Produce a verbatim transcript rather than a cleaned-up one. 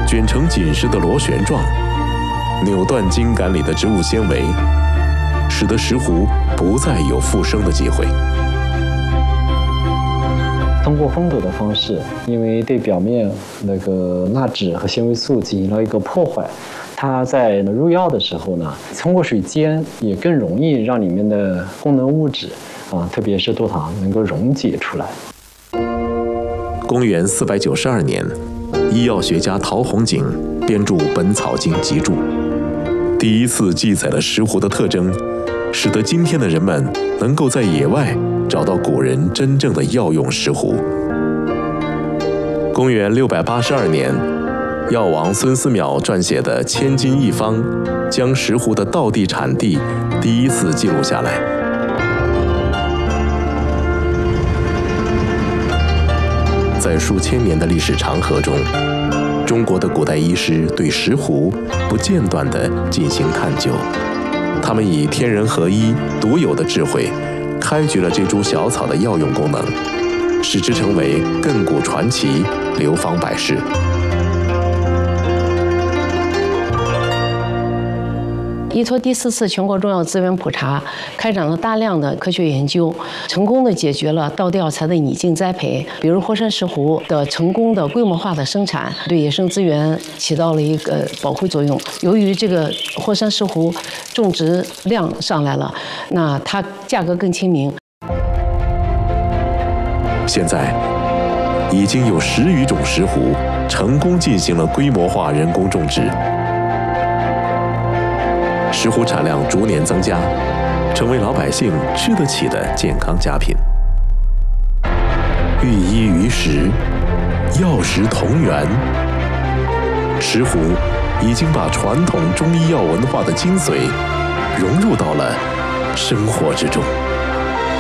卷成紧实的螺旋状，扭断茎秆里的植物纤维，使得石斛不再有复生的机会。 通过封堵的方式，因为对表面那个蜡质和纤维素进行了一个破坏，它在入药的时候呢，通过水煎也更容易让里面的功能物质啊，特别是多糖能够溶解出来。 公元四百九十二年，医药学家陶弘景编著《本草经集注》，第一次记载了石斛的特征，使得今天的人们能够在野外找到古人真正的药用石斛。公元六百八十二年，药王孙思邈撰写的《千金一方》将石斛的道地产地第一次记录下来。在数千年的历史长河中，中国的古代医师对石斛不间断地进行探究，他们以天人合一、独有的智慧，开掘了这株小草的药用功能，使之成为亘古传奇，流芳百世。 依托第四次全国中药资源普查，开展了大量的科学研究，成功的解决了道地药材的拟境栽培，比如霍山石斛的成功的规模化的生产，对野生资源起到了一个保护作用。由于这个霍山石斛种植量上来了，那它价格更亲民。 现在已经有十余种石斛成功进行了规模化人工种植。石斛产量逐年增加，成为老百姓吃得起的健康佳品。寓医于石，药食同源。石斛已经把传统中医药文化的精髓融入到了生活之中。